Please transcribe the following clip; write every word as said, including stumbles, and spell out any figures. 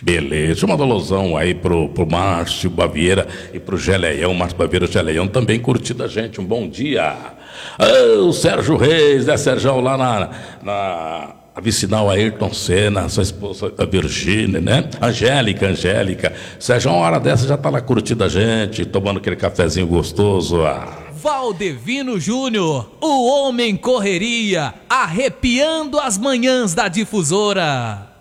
Beleza, uma alusão aí pro, pro Márcio Baviera e pro Geleião, Márcio Baviera e Geleião também curtindo a gente, um bom dia. Ah, o Sérgio Reis, né, Sérgio, lá na, na a vicinal Ayrton Senna, sua esposa a Virgínia, né? Angélica, Angélica. Sérgio, uma hora dessa já tá lá curtindo a gente, tomando aquele cafezinho gostoso. Ah. Valdevino Júnior, o homem correria, arrepiando as manhãs da Difusora.